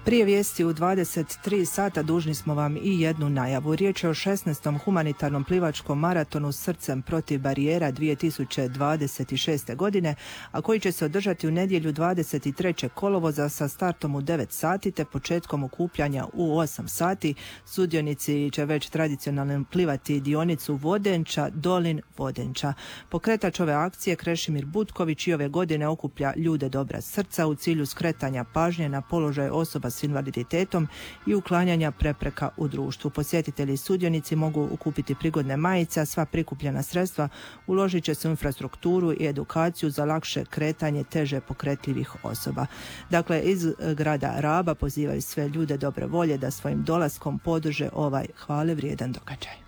Prije vijesti u 23 sata dužni smo vam i jednu najavu. Riječ je o 16. humanitarnom plivačkom maratonu Srcem protiv barijera 2026. godine, a koji će se održati u nedjelju 23. kolovoza sa startom u 9 sati te početkom okupljanja u 8 sati. Sudionici će već tradicionalno plivati dionicu Vodenča-Dolin-Vodenča. Pokretač ove akcije Krešimir Butković i ove godine okuplja ljude dobra srca u cilju skretanja pažnje na položaj osoba s invaliditetom i uklanjanja prepreka u društvu. Posjetitelji i sudionici mogu kupiti prigodne majice, a sva prikupljena sredstva uložit će se u infrastrukturu i edukaciju za lakše kretanje teže pokretljivih osoba. Dakle, iz grada Raba pozivaju sve ljude dobre volje da svojim dolaskom podrže ovaj hvale vrijedan događaj.